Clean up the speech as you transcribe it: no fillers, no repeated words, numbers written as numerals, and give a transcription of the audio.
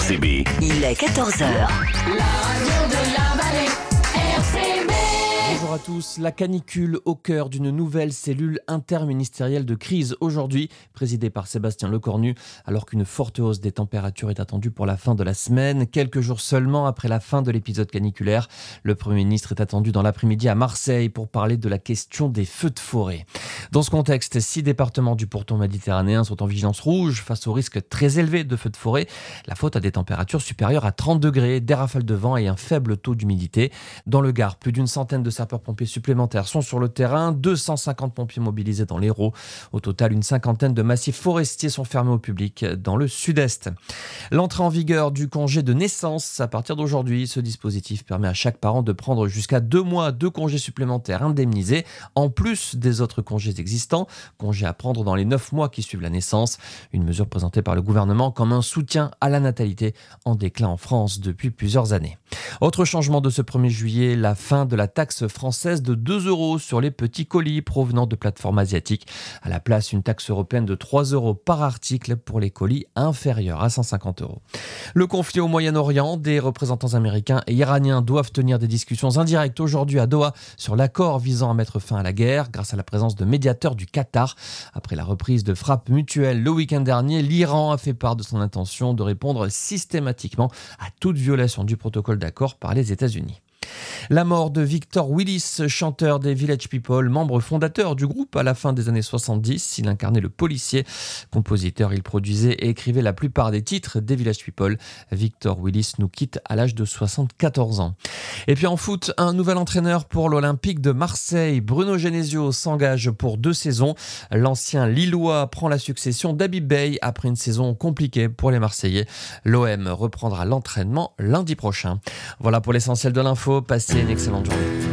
RCB. Il est 14h. Bonjour à tous. La canicule au cœur d'une nouvelle cellule interministérielle de crise aujourd'hui, présidée par Sébastien Lecornu, alors qu'une forte hausse des températures est attendue pour la fin de la semaine. Quelques jours seulement après la fin de l'épisode caniculaire, le Premier ministre est attendu dans l'après-midi à Marseille pour parler de la question des feux de forêt. Dans ce contexte, 6 départements du pourtour méditerranéen sont en vigilance rouge face au risque très élevé de feux de forêt. La faute à des températures supérieures à 30 degrés, des rafales de vent et un faible taux d'humidité. Dans le Gard, plus d'une centaine de sapeurs-pompiers supplémentaires sont sur le terrain, 250 pompiers mobilisés dans l'Hérault. Au total, une cinquantaine de massifs forestiers sont fermés au public dans le sud-est. L'entrée en vigueur du congé de naissance à partir d'aujourd'hui. Ce dispositif permet à chaque parent de prendre jusqu'à 2 mois de congés supplémentaires indemnisés, en plus des autres congés existants. Congés à prendre dans les 9 mois qui suivent la naissance. Une mesure présentée par le gouvernement comme un soutien à la natalité en déclin en France depuis plusieurs années. Autre changement de ce 1er juillet, la fin de la taxe française de 2 € sur les petits colis provenant de plateformes asiatiques. À la place, une taxe européenne de 3 € par article pour les colis inférieurs à 150 €. Le conflit au Moyen-Orient, des représentants américains et iraniens doivent tenir des discussions indirectes aujourd'hui à Doha sur l'accord visant à mettre fin à la guerre grâce à la présence de médiateurs du Qatar. Après la reprise de frappes mutuelles le week-end dernier, l'Iran a fait part de son intention de répondre systématiquement à toute violation du protocole d'accord par les États-Unis. La mort de Victor Willis, chanteur des Village People, membre fondateur du groupe à la fin des années 70. Il incarnait le policier. Compositeur, il produisait et écrivait la plupart des titres des Village People. Victor Willis nous quitte à l'âge de 74 ans. Et puis en foot, un nouvel entraîneur pour l'Olympique de Marseille. Bruno Genesio s'engage pour 2 saisons. L'ancien Lillois prend la succession d'Habib Beye après une saison compliquée pour les Marseillais. L'OM reprendra l'entraînement lundi prochain. Voilà pour l'essentiel de l'info. Passez une excellente journée.